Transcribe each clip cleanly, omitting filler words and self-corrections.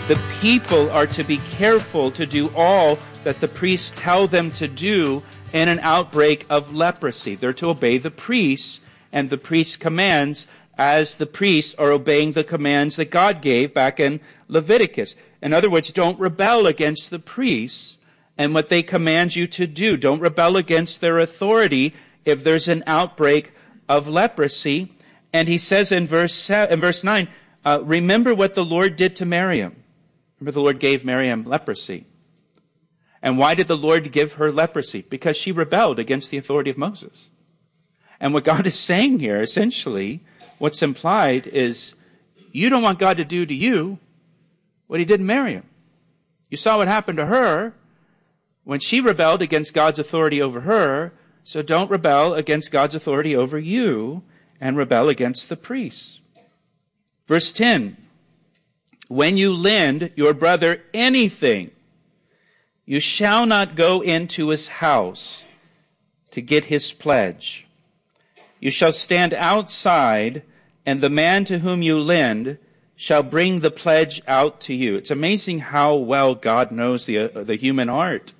The people are to be careful to do all that the priests tell them to do in an outbreak of leprosy. They're to obey the priests and the priest's commands as the priests are obeying the commands that God gave back in Leviticus. In other words, don't rebel against the priests and what they command you to do. Don't rebel against their authority if there's an outbreak of leprosy. And he says in verse 9, remember what the Lord did to Miriam. Remember, the Lord gave Miriam leprosy. And why did the Lord give her leprosy? Because she rebelled against the authority of Moses. And what God is saying here, essentially, what's implied is, you don't want God to do to you what he did to Miriam. You saw what happened to her when she rebelled against God's authority over her, so don't rebel against God's authority over you and rebel against the priests. Verse 10, when you lend your brother anything, you shall not go into his house to get his pledge. You shall stand outside, and the man to whom you lend shall bring the pledge out to you. It's amazing how well God knows the human heart.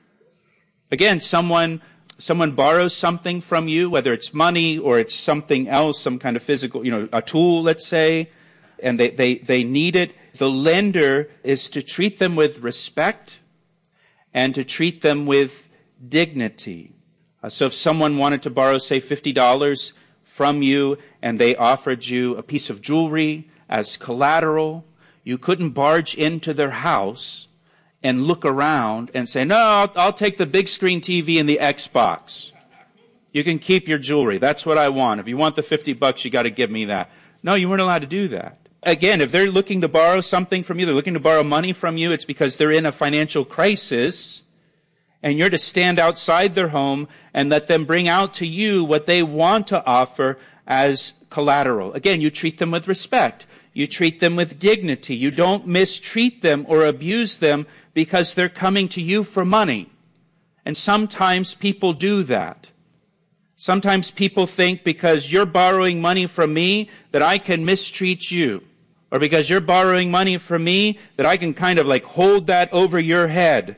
Again, someone borrows something from you, whether it's money or it's something else, some kind of physical, a tool, let's say, and they need it. The lender is to treat them with respect and to treat them with dignity. So if someone wanted to borrow, say, $50 from you and they offered you a piece of jewelry as collateral, you couldn't barge into their house and look around and say, no, I'll take the big screen TV and the Xbox. You can keep your jewelry. That's what I want. If you want the $50, you got to give me that. No, you weren't allowed to do that. Again, if they're looking to borrow something from you, they're looking to borrow money from you, it's because they're in a financial crisis, and you're to stand outside their home and let them bring out to you what they want to offer as collateral. Again, you treat them with respect. You treat them with dignity. You don't mistreat them or abuse them because they're coming to you for money. And sometimes people do that. Sometimes people think because you're borrowing money from me that I can mistreat you. Or because you're borrowing money from me that I can kind of like hold that over your head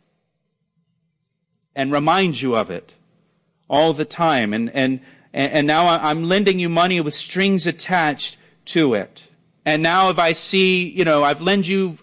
and remind you of it all the time. And now I'm lending you money with strings attached to it. And now if I see, I've lent you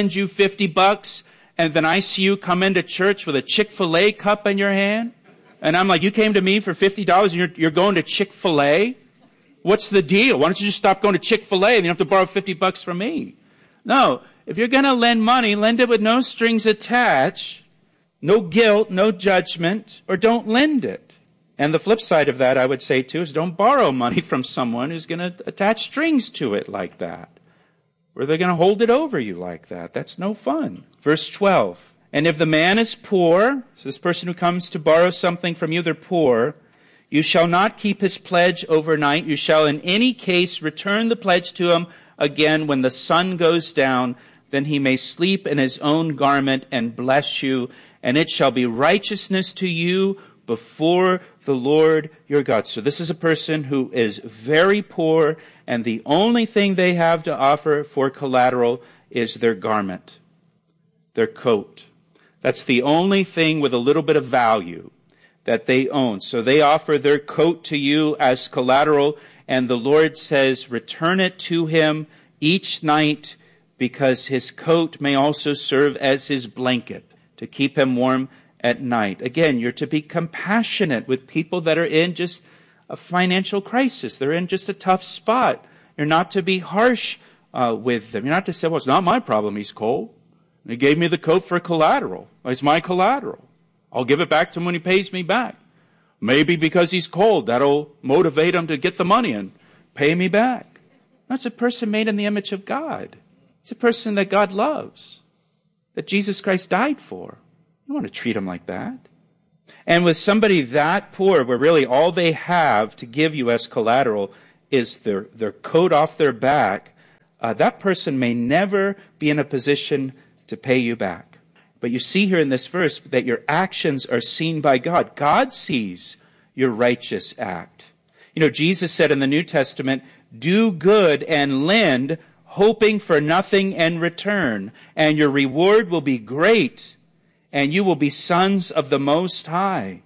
$50, and then I see you come into church with a Chick-fil-A cup in your hand, and I'm like, you came to me for $50 and you're going to Chick-fil-A? What's the deal? Why don't you just stop going to Chick-fil-A and you don't have to borrow $50 from me? No, if you're going to lend money, lend it with no strings attached, no guilt, no judgment, or don't lend it. And the flip side of that, I would say too, is don't borrow money from someone who's going to attach strings to it like that, or they're going to hold it over you like that. That's no fun. Verse 12. And if the man is poor, so this person who comes to borrow something from you, they're poor, you shall not keep his pledge overnight. You shall in any case return the pledge to him again when the sun goes down. Then he may sleep in his own garment and bless you. And it shall be righteousness to you before the Lord your God. So this is a person who is very poor, and the only thing they have to offer for collateral is their garment, their coat. That's the only thing with a little bit of value that they own. So they offer their coat to you as collateral, and the Lord says, return it to him each night, because his coat may also serve as his blanket to keep him warm at night. Again, you're to be compassionate with people that are in just a financial crisis. They're in just a tough spot. You're not to be harsh with them. You're not to say, well, it's not my problem he's cold. He gave me the coat for collateral. It's my collateral. I'll give it back to him when he pays me back. Maybe because he's cold, that'll motivate him to get the money and pay me back. That's a person made in the image of God. It's a person that God loves, that Jesus Christ died for. You don't want to treat him like that. And with somebody that poor, where really all they have to give you as collateral is their coat off their back, that person may never be in a position to pay you back. But you see here in this verse that your actions are seen by God. God sees your righteous act. Jesus said in the New Testament, do good and lend, hoping for nothing in return, and your reward will be great, and you will be sons of the Most High.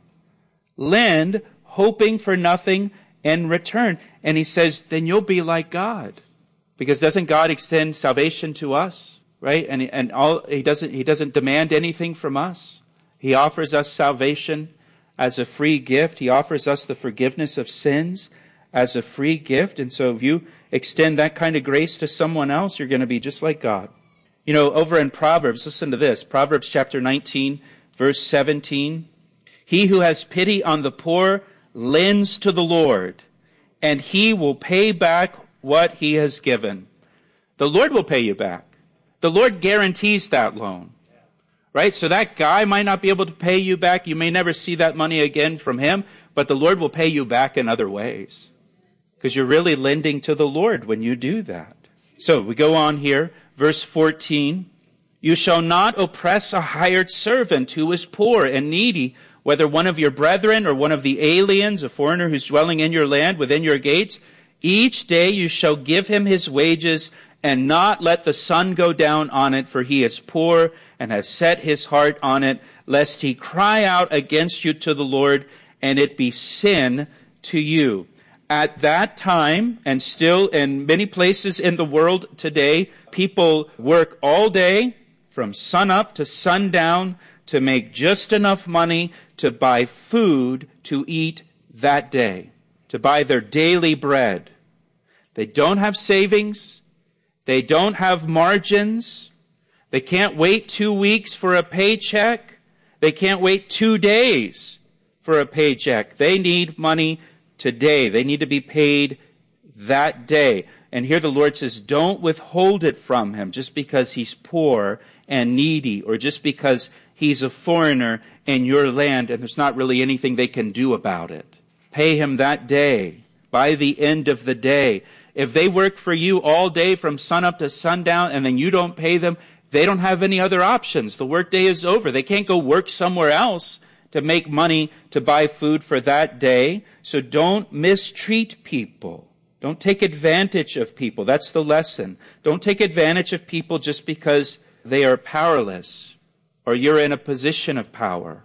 Lend, hoping for nothing in return. And he says, then you'll be like God. Because doesn't God extend salvation to us, right? And he doesn't demand anything from us. He offers us salvation as a free gift. He offers us the forgiveness of sins as a free gift. And so if you extend that kind of grace to someone else, you're going to be just like God. You know, over in Proverbs, listen to this. Proverbs chapter 19, verse 17. He who has pity on the poor lends to the Lord, and he will pay back what he has given. The Lord will pay you back. The Lord guarantees that loan. Right? So that guy might not be able to pay you back. You may never see that money again from him, but the Lord will pay you back in other ways. Because you're really lending to the Lord when you do that. So we go on here, verse 14. You shall not oppress a hired servant who is poor and needy, whether one of your brethren or one of the aliens, a foreigner who's dwelling in your land within your gates. Each day you shall give him his wages, and not let the sun go down on it, for he is poor and has set his heart on it, lest he cry out against you to the Lord, and it be sin to you. At that time, and still in many places in the world today, people work all day from sunup to sundown to make just enough money to buy food to eat that day, to buy their daily bread. They don't have savings. They don't have margins. They can't wait 2 weeks for a paycheck. They can't wait 2 days for a paycheck. They need money today. They need to be paid that day. And here the Lord says, don't withhold it from him just because he's poor and needy, or just because he's a foreigner in your land and there's not really anything they can do about it. Pay him that day, by the end of the day. If they work for you all day from sunup to sundown and then you don't pay them, they don't have any other options. The workday is over. They can't go work somewhere else to make money to buy food for that day. So don't mistreat people. Don't take advantage of people. That's the lesson. Don't take advantage of people just because they are powerless or you're in a position of power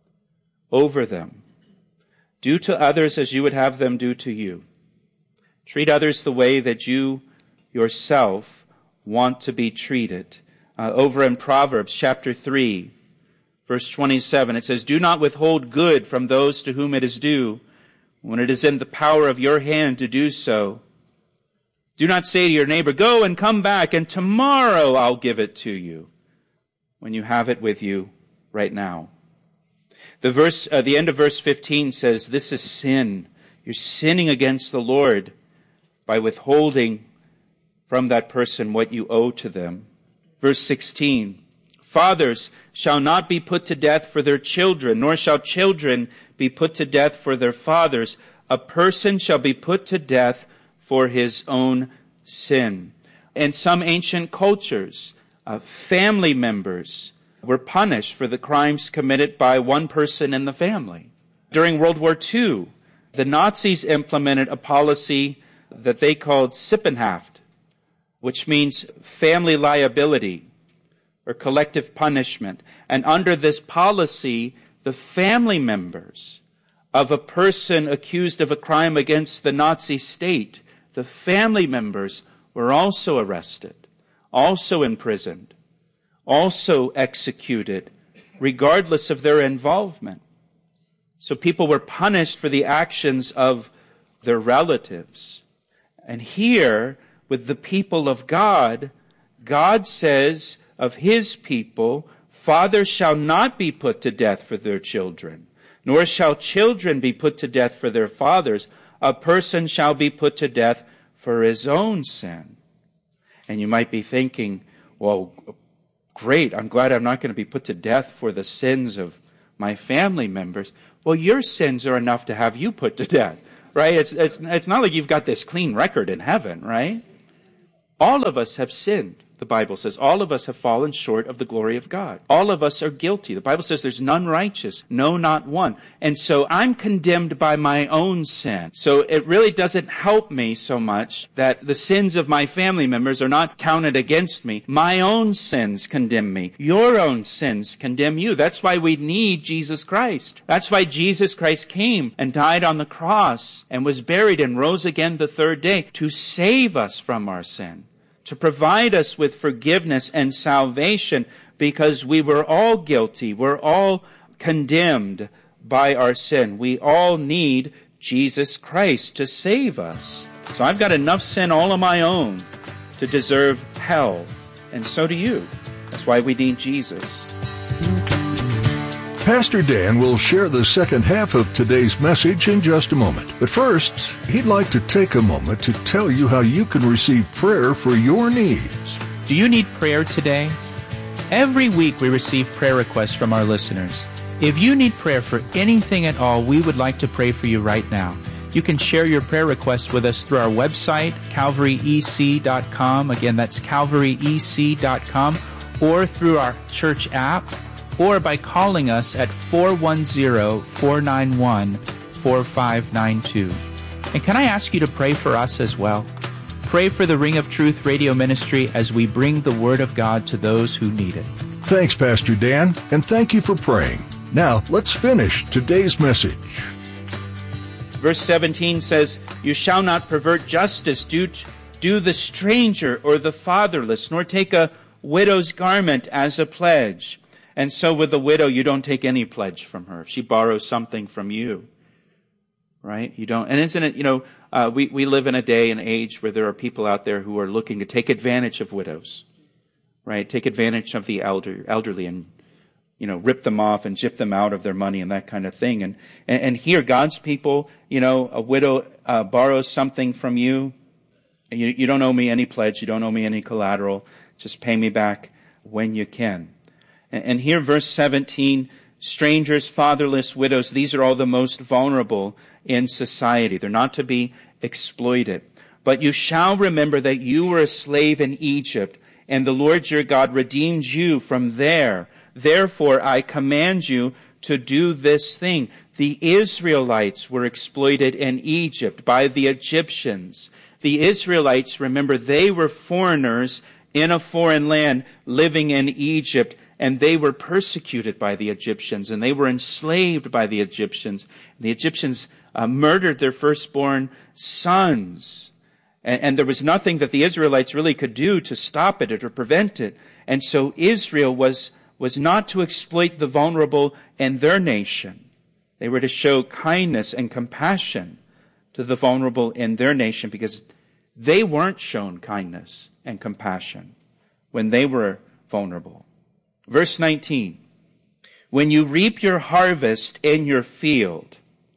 over them. Do to others as you would have them do to you. Treat others the way that you yourself want to be treated. Over in Proverbs chapter 3, verse 27, it says, do not withhold good from those to whom it is due, when it is in the power of your hand to do so. Do not say to your neighbor, go and come back, and tomorrow I'll give it to you, when you have it with you right now. The end of verse 15 says, this is sin. You're sinning against the Lord by withholding from that person what you owe to them. Verse 16, fathers shall not be put to death for their children, nor shall children be put to death for their fathers. A person shall be put to death for his own sin. In some ancient cultures, family members were punished for the crimes committed by one person in the family. During World War II, the Nazis implemented a policy that they called Sippenhaft, which means family liability or collective punishment. And under this policy, the family members of a person accused of a crime against the Nazi state, the family members were also arrested, also imprisoned, also executed, regardless of their involvement. So people were punished for the actions of their relatives. And here, with the people of God, God says of his people, fathers shall not be put to death for their children, nor shall children be put to death for their fathers. A person shall be put to death for his own sin. And you might be thinking, well, great, I'm glad I'm not going to be put to death for the sins of my family members. Well, your sins are enough to have you put to death, right? It's not like you've got this clean record in heaven, right? All of us have sinned. the Bible says. All of us have fallen short of the glory of God. All of us are guilty. The Bible says there's none righteous, no, not one. And so I'm condemned by my own sin. So it really doesn't help me so much that the sins of my family members are not counted against me. My own sins condemn me. Your own sins condemn you. That's why we need Jesus Christ. That's why Jesus Christ came and died on the cross and was buried and rose again the third day to save us from our sin, to provide us with forgiveness and salvation, because we were all guilty. We're all condemned by our sin. We all need Jesus Christ to save us. So I've got enough sin all of my own to deserve hell, and so do you. That's why we need Jesus. Pastor Dan will share the second half of today's message in just a moment. But first, he'd like to take a moment to tell you how you can receive prayer for your needs. Do you need prayer today? Every week we receive prayer requests from our listeners. If you need prayer for anything at all, we would like to pray for you right now. You can share your prayer requests with us through our website, calvaryec.com. Again, that's calvaryec.com, or through our church app, or by calling us at 410-491-4592. And can I ask you to pray for us as well? Pray for the Ring of Truth radio ministry as we bring the Word of God to those who need it. Thanks, Pastor Dan, and thank you for praying. Now, let's finish today's message. Verse 17 says, "You shall not pervert justice, do the stranger or the fatherless, nor take a widow's garment as a pledge." And so with the widow, you don't take any pledge from her. If she borrows something from you, right? You don't. And isn't it, we live in a day and age where there are people out there who are looking to take advantage of widows, right? Take advantage of the elderly and, rip them off and gyp them out of their money and that kind of thing. And here, God's people, a widow borrows something from you. You don't owe me any pledge. You don't owe me any collateral. Just pay me back when you can. And here, verse 17, strangers, fatherless, widows, these are all the most vulnerable in society. They're not to be exploited. "But you shall remember that you were a slave in Egypt, and the Lord your God redeemed you from there. Therefore, I command you to do this thing." The Israelites were exploited in Egypt by the Egyptians. The Israelites, remember, they were foreigners in a foreign land living in Egypt, and they were persecuted by the Egyptians, and they were enslaved by the Egyptians. The Egyptians murdered their firstborn sons. And there was nothing that the Israelites really could do to stop it or to prevent it. And so Israel was not to exploit the vulnerable in their nation. They were to show kindness and compassion to the vulnerable in their nation, because they weren't shown kindness and compassion when they were vulnerable. Verse 19, "When you reap your harvest in your field,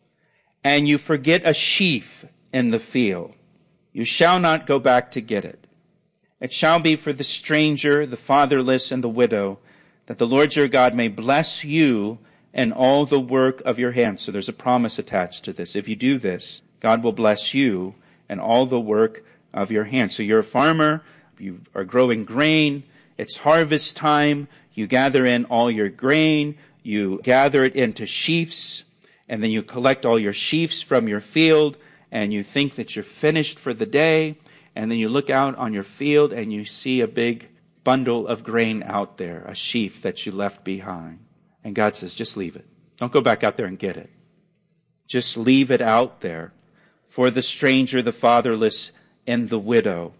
and you forget a sheaf in the field, you shall not go back to get it. It shall be for the stranger, the fatherless, and the widow, that the Lord your God may bless you in all the work of your hands." So there's a promise attached to this. If you do this, God will bless you in all the work of your hands. So you're a farmer, you are growing grain, it's harvest time, you gather in all your grain, you gather it into sheaves, and then you collect all your sheaves from your field, and you think that you're finished for the day, and then you look out on your field and you see a big bundle of grain out there, a sheaf that you left behind. And God says, just leave it. Don't go back out there and get it. Just leave it out there for the stranger, the fatherless, and the widow.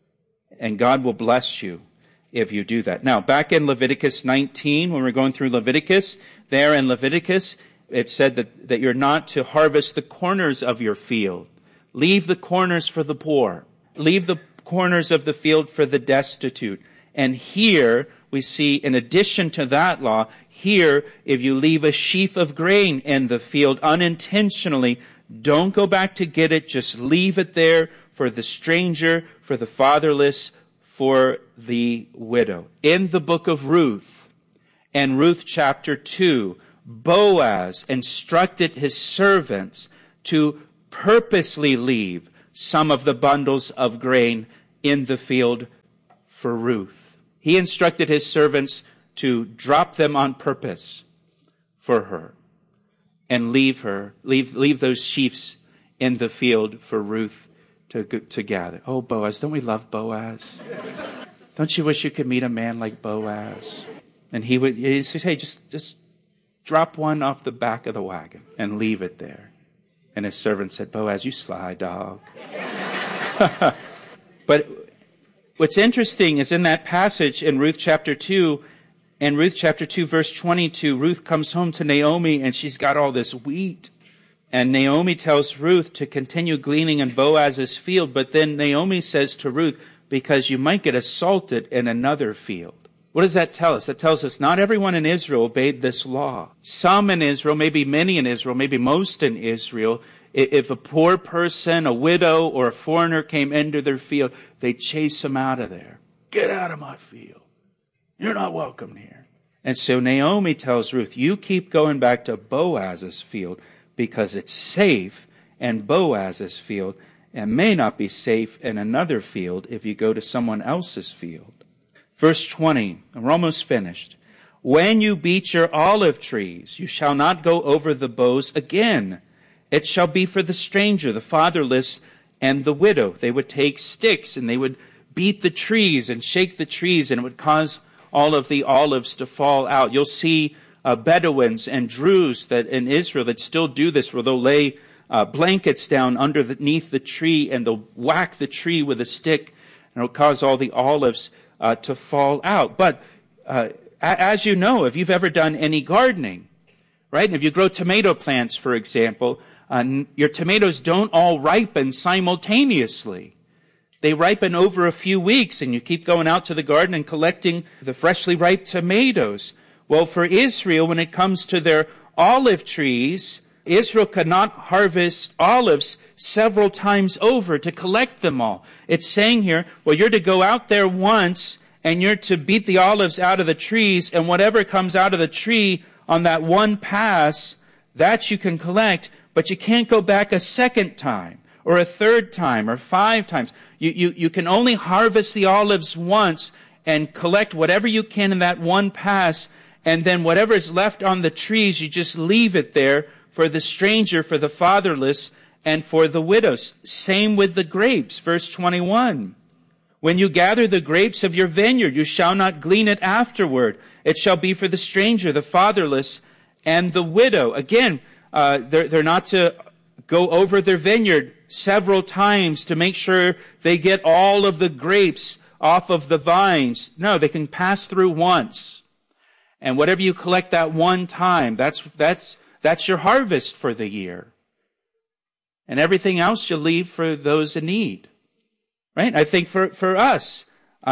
And God will bless you if you do that. Now, back in Leviticus 19, when we're going through Leviticus, there in Leviticus, it said that you're not to harvest the corners of your field. Leave the corners for the poor. Leave the corners of the field for the destitute. And here, we see, in addition to that law, here, if you leave a sheaf of grain in the field unintentionally, don't go back to get it. Just leave it there for the stranger, for the fatherless, for the widow. In the book of Ruth, and Ruth chapter 2, Boaz instructed his servants to purposely leave some of the bundles of grain in the field for Ruth. He instructed his servants to drop them on purpose for her and leave those sheaves in the field for Ruth to gather. Oh, Boaz, don't we love Boaz? Don't you wish you could meet a man like Boaz? And he'd say, hey, just drop one off the back of the wagon and leave it there. And his servant said, Boaz, you sly dog. But what's interesting is in that passage in Ruth chapter 2, in Ruth chapter 2, verse 22, Ruth comes home to Naomi and she's got all this wheat. And Naomi tells Ruth to continue gleaning in Boaz's field. But then Naomi says to Ruth, because you might get assaulted in another field. What does that tell us? That tells us not everyone in Israel obeyed this law. Some in Israel, maybe many in Israel, maybe most in Israel, if a poor person, a widow, or a foreigner came into their field, they'd chase them out of there. Get out of my field. You're not welcome here. And so Naomi tells Ruth, you keep going back to Boaz's field because it's safe in Boaz's field and may not be safe in another field if you go to someone else's field. Verse 20, we're almost finished. When you beat your olive trees, you shall not go over the boughs again. It shall be for the stranger, the fatherless, and the widow. They would take sticks and they would beat the trees and shake the trees, and it would cause all of the olives to fall out. You'll see Bedouins and Druze that in Israel that still do this, where they'll lay blankets down underneath the tree and they'll whack the tree with a stick, and it'll cause all the olives to fall out. But as you know, if you've ever done any gardening, right? And if you grow tomato plants, for example, your tomatoes don't all ripen simultaneously. They ripen over a few weeks, and you keep going out to the garden and collecting the freshly ripe tomatoes. Well, for Israel, when it comes to their olive trees, Israel could not harvest olives several times over to collect them all. It's saying here, well, you're to go out there once, and you're to beat the olives out of the trees, and whatever comes out of the tree on that one pass, that you can collect, but you can't go back a second time, or a third time, or 5 times. You can only harvest the olives once and collect whatever you can in that one pass, and then whatever is left on the trees, you just leave it there for the stranger, for the fatherless, and for the widows. Same with the grapes, verse 21. When you gather the grapes of your vineyard, you shall not glean it afterward. It shall be for the stranger, the fatherless, and the widow. Again, they're not to go over their vineyard several times to make sure they get all of the grapes off of the vines. No, they can pass through once. And whatever you collect that one time, that's your harvest for the year. And everything else you leave for those in need. Right? I think for us,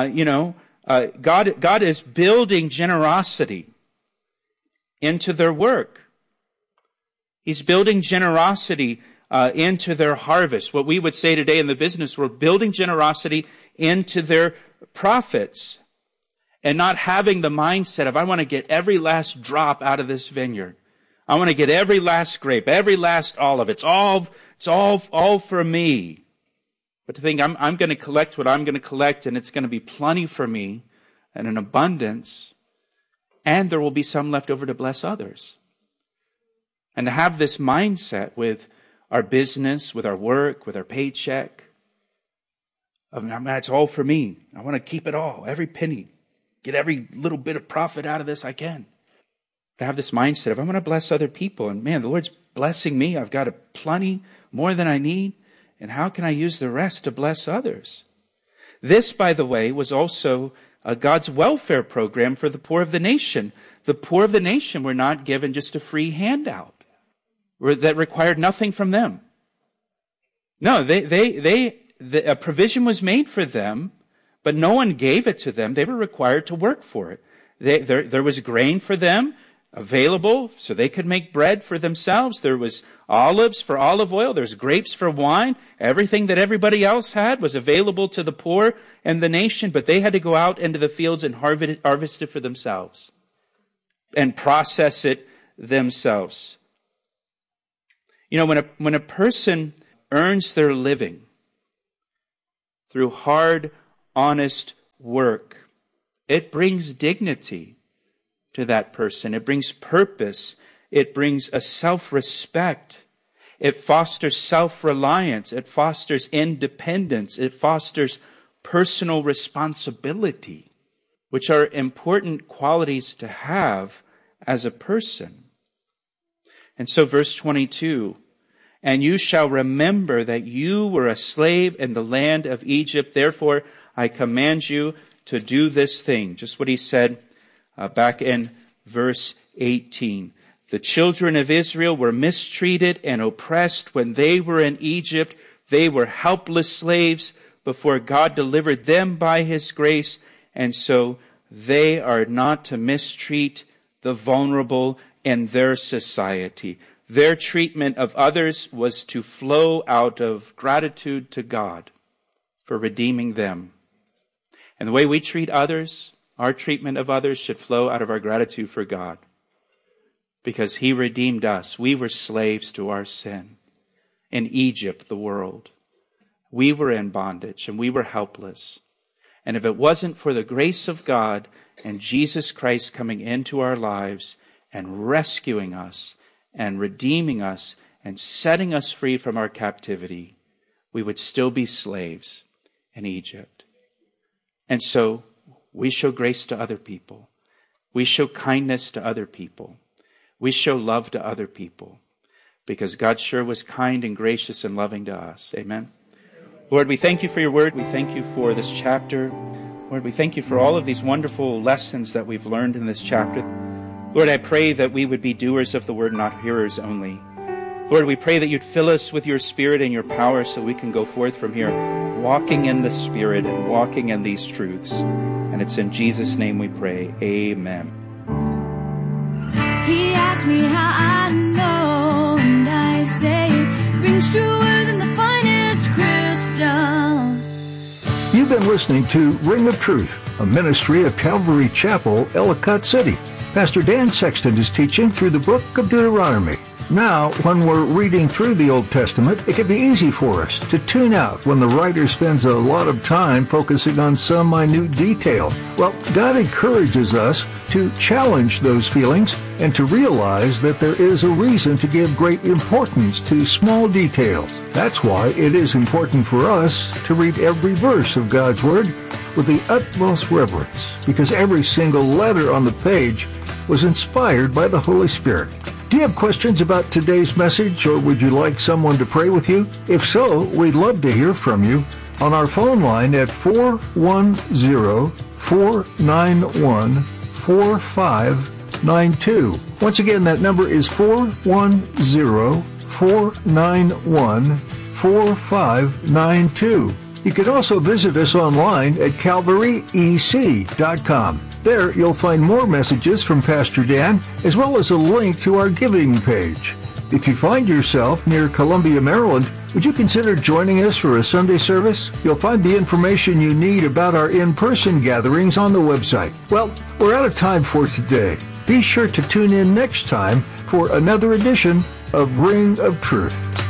God is building generosity into their work. He's building generosity into their harvest. What we would say today in the business world, building generosity into their profits. And not having the mindset of, I want to get every last drop out of this vineyard. I want to get every last grape, every last olive. It's all for me. But to think, I'm going to collect what I'm going to collect, and it's going to be plenty for me and an abundance, and there will be some left over to bless others. And to have this mindset with our business, with our work, with our paycheck, of, it's all for me. I want to keep it all, every penny. Get every little bit of profit out of this I can. To have this mindset of, I want to bless other people. And man, the Lord's blessing me. I've got a plenty, more than I need. And how can I use the rest to bless others? This, by the way, was also God's welfare program for the poor of the nation. The poor of the nation were not given just a free handout that required nothing from them. No, a provision was made for them, but no one gave it to them. They were required to work for it. There was grain for them available so they could make bread for themselves. There was olives for olive oil. There's grapes for wine. Everything that everybody else had was available to the poor and the nation, but they had to go out into the fields and harvest it for themselves and process it themselves. You know, when a person earns their living through hard, honest work, it brings dignity to that person. It brings purpose. It brings a self-respect. It fosters self-reliance. It fosters independence. It fosters personal responsibility, which are important qualities to have as a person. And so verse 22, and you shall remember that you were a slave in the land of Egypt. Therefore, I command you to do this thing. Just what he said back in verse 18. The children of Israel were mistreated and oppressed when they were in Egypt. They were helpless slaves before God delivered them by his grace. And so they are not to mistreat the vulnerable in their society. Their treatment of others was to flow out of gratitude to God for redeeming them. And the way we treat others, our treatment of others should flow out of our gratitude for God. Because he redeemed us. We were slaves to our sin. In Egypt, the world. We were in bondage and we were helpless. And if it wasn't for the grace of God and Jesus Christ coming into our lives and rescuing us and redeeming us and setting us free from our captivity, we would still be slaves in Egypt. And so we show grace to other people. We show kindness to other people. We show love to other people because God sure was kind and gracious and loving to us. Amen. Lord, we thank you for your word. We thank you for this chapter. Lord, we thank you for all of these wonderful lessons that we've learned in this chapter. Lord, I pray that we would be doers of the word, not hearers only. Lord, we pray that you'd fill us with your Spirit and your power so we can go forth from here walking in the Spirit and walking in these truths. And it's in Jesus' name we pray. Amen. He asked me how I know, and I say it rings truer than the finest crystal. You've been listening to Ring of Truth, a ministry of Calvary Chapel, Ellicott City. Pastor Dan Sexton is teaching through the book of Deuteronomy. Now, when we're reading through the Old Testament, it can be easy for us to tune out when the writer spends a lot of time focusing on some minute detail. Well, God encourages us to challenge those feelings and to realize that there is a reason to give great importance to small details. That's why it is important for us to read every verse of God's Word with the utmost reverence, because every single letter on the page was inspired by the Holy Spirit. Do you have questions about today's message, or would you like someone to pray with you? If so, we'd love to hear from you on our phone line at 410-491-4592. Once again, that number is 410-491-4592. You can also visit us online at calvaryec.com. There, you'll find more messages from Pastor Dan, as well as a link to our giving page. If you find yourself near Columbia, Maryland, would you consider joining us for a Sunday service? You'll find the information you need about our in-person gatherings on the website. Well, we're out of time for today. Be sure to tune in next time for another edition of Ring of Truth.